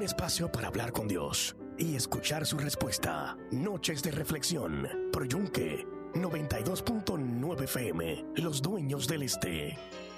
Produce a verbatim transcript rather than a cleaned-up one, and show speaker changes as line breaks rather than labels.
espacio para hablar con Dios y escuchar su respuesta. Noches de reflexión por Yunque noventa y dos punto nueve F M, los dueños del este.